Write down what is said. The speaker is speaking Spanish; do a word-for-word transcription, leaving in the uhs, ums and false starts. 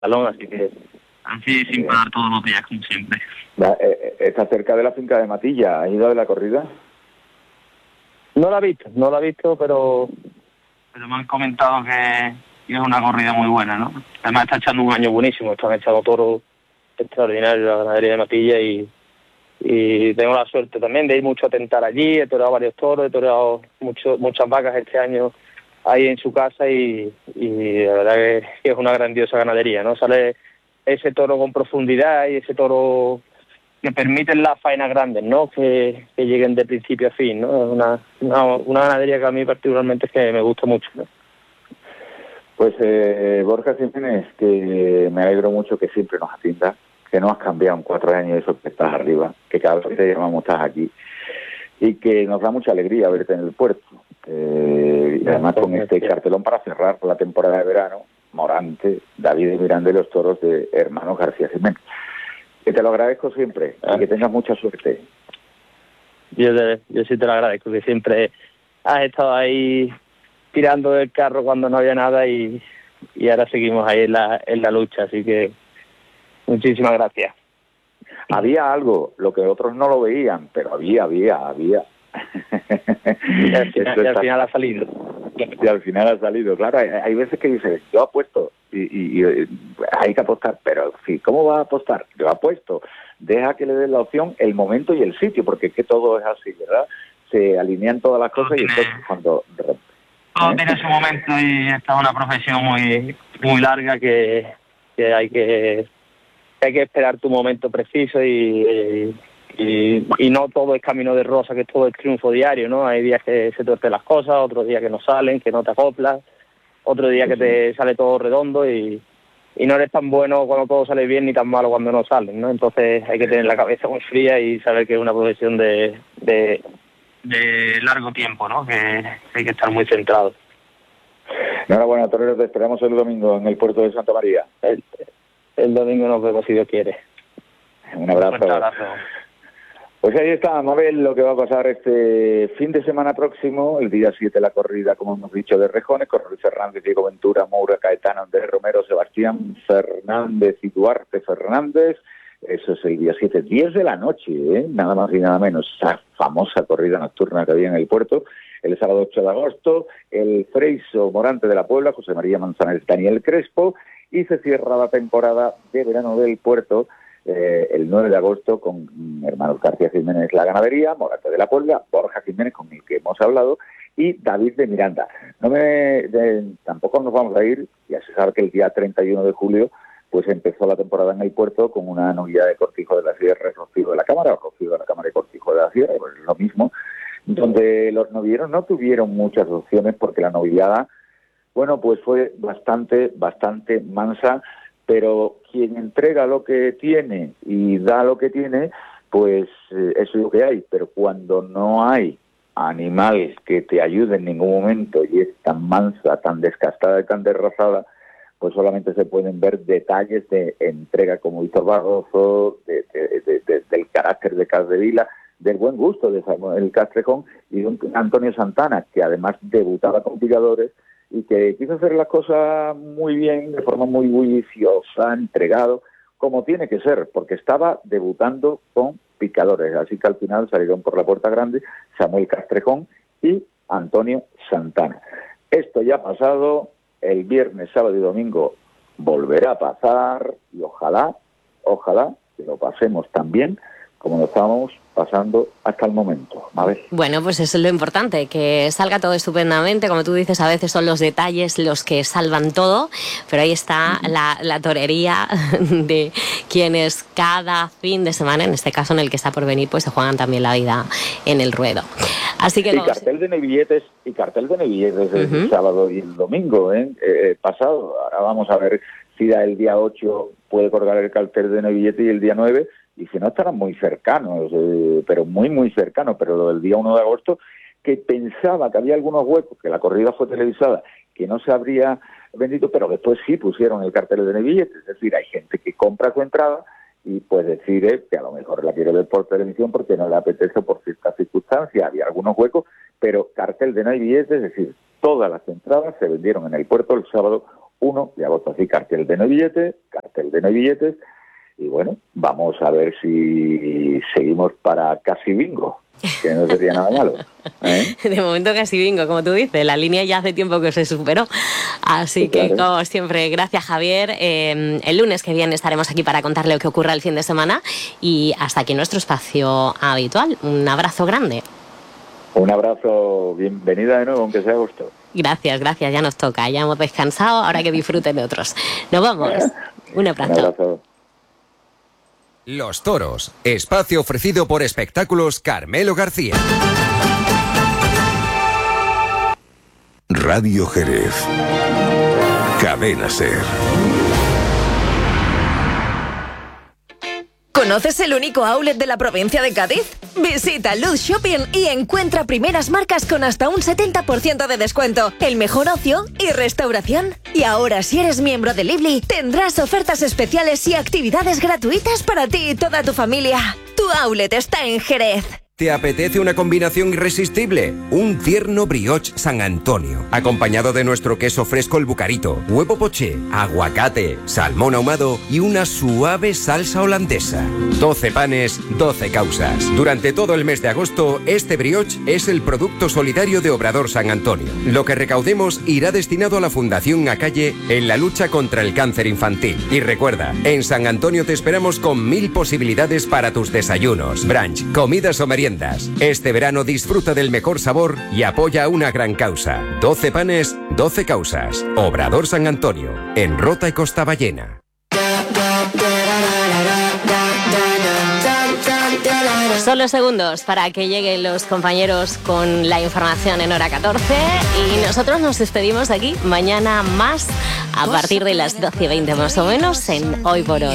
salón, así que así sin parar todos los días, como siempre. ¿Está cerca de la finca de Matilla? ¿Ha ido de la corrida? No la he visto, no la he visto, pero, pero me han comentado que es una corrida muy buena, ¿no? Además está echando un año buenísimo, están echando toros extraordinarios la ganadería de Matilla y, y tengo la suerte también de ir mucho a tentar allí, he toreado varios toros, he toreado mucho, muchas vacas este año ahí en su casa y, y la verdad que, que es una grandiosa ganadería, ¿no? Sale ese toro con profundidad y ese toro que permiten las faenas grandes, ¿no? Que, que lleguen de principio a fin, ¿no? Es una, una, una ganadería que a mí particularmente es que me gusta mucho, ¿no? Pues eh, Borja Jiménez, que me alegro mucho que siempre nos atiendas, que no has cambiado en cuatro años eso que estás arriba, que cada vez que te llamamos estás aquí, y que nos da mucha alegría verte en el puerto. Eh, y además con este cartelón para cerrar la temporada de verano, Morante, David y Miranda y los toros de Hermanos García Jiménez. Que te lo agradezco siempre y que tengas mucha suerte. Yo, te, yo sí te lo agradezco, que siempre has estado ahí tirando del carro cuando no había nada y, y ahora seguimos ahí en la, en la lucha, así que muchísimas gracias. Había algo, lo que otros no lo veían, pero había, había, había. Y al final, y al final ha salido. Y al final ha salido, claro, hay, hay veces que dices, yo apuesto y, y, y hay que apostar, pero sí, ¿cómo va a apostar? Yo apuesto, deja que le den la opción, el momento y el sitio, porque es que todo es así, ¿verdad? Se alinean todas las cosas y entonces cuando... Todo tiene su momento y esta es una profesión muy muy larga que, que hay que hay que esperar tu momento preciso y, y, y no todo es camino de rosa, que todo es triunfo diario, ¿no? Hay días que se tuercen las cosas, otros días que no salen, que no te acoplas, otro día que te sale todo redondo y, y no eres tan bueno cuando todo sale bien ni tan malo cuando no salen, ¿no? Entonces hay que tener la cabeza muy fría y saber que es una profesión de... de de largo tiempo, ¿no? Que hay que estar muy centrado. Enhorabuena, Torero, te esperamos el domingo en el puerto de Santa María. El, el domingo nos vemos si Dios quiere. Un abrazo. Un abrazo. Pues ahí está, Mabel, lo que va a pasar este fin de semana próximo, el día siete la corrida, como hemos dicho, de Rejones, con Luis Fernández, Diego Ventura, Moura, Caetano, Andrés Romero, Sebastián Fernández y Duarte Fernández. Eso es el día siete, diez de la noche, ¿eh? Nada más y nada menos, esa famosa corrida nocturna que había en el puerto. El sábado ocho de agosto, el Freiso Morante de la Puebla, José María Manzanares, Daniel Crespo, y se cierra la temporada de verano del puerto eh, el nueve de agosto con Hermanos García Jiménez La Ganadería, Morante de la Puebla, Borja Jiménez, con el que hemos hablado, y David de Miranda. No me, de, tampoco nos vamos a ir, ya se sabe que el día treinta y uno de julio pues empezó la temporada en el puerto con una novillada de Cortijo de la Sierra y Rocío de la Cámara, o Rocío de la Cámara y Cortijo de la Sierra, pues es lo mismo, donde los novilleros no tuvieron muchas opciones porque la novillada, bueno, pues fue bastante, bastante mansa, pero quien entrega lo que tiene y da lo que tiene, pues eh, eso es lo que hay, pero cuando no hay animal que te ayude en ningún momento y es tan mansa, tan descastada y tan desrasada, pues solamente se pueden ver detalles de entrega como Víctor Barroso, de, de, de, de, del carácter de Capdevila, del buen gusto de Samuel Castrejón y de Antonio Santana, que además debutaba con picadores y que quiso hacer las cosas muy bien, de forma muy bulliciosa, entregado, como tiene que ser, porque estaba debutando con picadores. Así que al final salieron por la puerta grande Samuel Castrejón y Antonio Santana. Esto ya ha pasado. El viernes, sábado y domingo volverá a pasar y ojalá, ojalá que lo pasemos tan bien como lo estamos pasando hasta el momento. A ver. Bueno, pues eso es lo importante, que salga todo estupendamente. Como tú dices, a veces son los detalles los que salvan todo, pero ahí está uh-huh. la, la torería de quienes cada fin de semana, en este caso en el que está por venir, pues se juegan también la vida en el ruedo. Así que y cartel de novilletes y cartel de novilletes uh-huh. el sábado y el domingo ¿eh? Eh, pasado. Ahora vamos a ver si da el día ocho puede colgar el cartel de novilletes y el día nueve, y si no estarán muy cercanos, eh, pero muy muy cercanos. Pero lo del día uno de agosto, que pensaba que había algunos huecos, que la corrida fue televisada, que no se habría vendido, pero después sí pusieron el cartel de novilletes. Es decir, hay gente que compra su entrada y pues decide que a lo mejor la quiere ver por televisión porque no le apetece por ciertas circunstancias, había algunos huecos, pero cartel de no hay billetes, es decir, todas las entradas se vendieron en el puerto el sábado uno de agosto. Así, cartel de no hay billetes, cartel de no hay billetes. Y bueno, vamos a ver si seguimos para casi bingo, que no sería nada malo, ¿eh? De momento casi bingo, como tú dices, la línea ya hace tiempo que se superó. Así sí, que, claro, como siempre, gracias, Javier. Eh, el lunes que viene estaremos aquí para contarle lo que ocurra el fin de semana. Y hasta aquí nuestro espacio habitual. Un abrazo grande. Un abrazo, bienvenida de nuevo, aunque sea agosto. Gracias, gracias, ya nos toca, ya hemos descansado, ahora que disfruten de otros. Nos vamos. Un abrazo. Un abrazo. Los Toros, espacio ofrecido por Espectáculos Carmelo García. Radio Jerez. Cadena Ser. ¿Conoces el único outlet de la provincia de Cádiz? Visita Luz Shopping y encuentra primeras marcas con hasta un setenta por ciento de descuento, el mejor ocio y restauración. Y ahora, si eres miembro de Lively, tendrás ofertas especiales y actividades gratuitas para ti y toda tu familia. Tu outlet está en Jerez. ¿Te apetece una combinación irresistible? Un tierno brioche San Antonio, acompañado de nuestro queso fresco el Bucarito, huevo poché, aguacate, salmón ahumado y una suave salsa holandesa. doce panes, doce causas. Durante todo el mes de agosto, este brioche es el producto solidario de Obrador San Antonio. Lo que recaudemos irá destinado a la Fundación Acalle en la lucha contra el cáncer infantil. Y recuerda, en San Antonio te esperamos con mil posibilidades para tus desayunos, brunch, comidas o meriendas. Este verano disfruta del mejor sabor y apoya una gran causa. doce panes, doce causas. Obrador San Antonio, en Rota y Costaballena. Solo segundos para que lleguen los compañeros con la información en hora catorce y nosotros nos despedimos de aquí mañana más a partir de las doce y veinte más o menos en Hoy por Hoy.